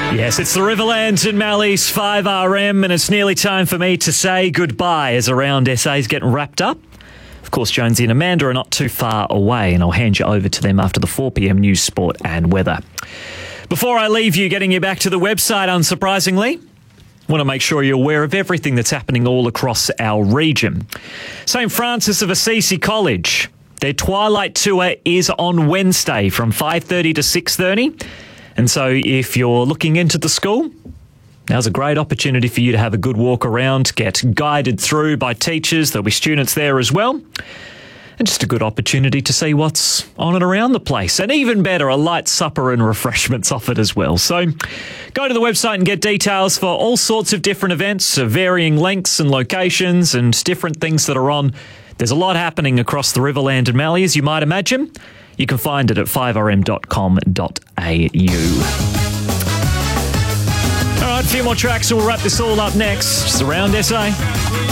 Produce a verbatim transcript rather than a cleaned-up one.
Yes, it's the Riverlands and Mallee's five R M, and it's nearly time for me to say goodbye as Around S A is getting wrapped up. Of course, Jonesy and Amanda are not too far away, and I'll hand you over to them after the four p.m. news, sport and weather. Before I leave you, getting you back to the website, unsurprisingly, I want to make sure you're aware of everything that's happening all across our region. Saint Francis of Assisi College, their Twilight Tour is on Wednesday from five thirty to six thirty. And so if you're looking into the school, now's a great opportunity for you to have a good walk around, get guided through by teachers. There'll be students there as well. And just a good opportunity to see what's on and around the place. And even better, a light supper and refreshments offered as well. So go to the website and get details for all sorts of different events of varying lengths and locations and different things that are on. There's a lot happening across the Riverland and Mallee, as you might imagine. You can find it at five r m dot com dot a u. All right, a few more tracks and we'll wrap this all up next. It's Around S A.